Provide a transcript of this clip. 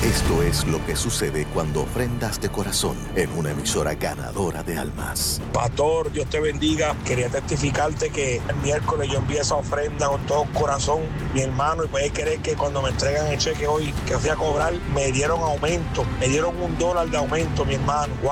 Esto es lo que sucede cuando ofrendas de corazón en una emisora ganadora de almas. Pastor, Dios te bendiga. Quería testificarte que el miércoles yo envié esa ofrenda con todo corazón, mi hermano, y puedes creer que cuando me entregan el cheque hoy, que fui a cobrar, me dieron aumento, me dieron $1 de aumento, mi hermano.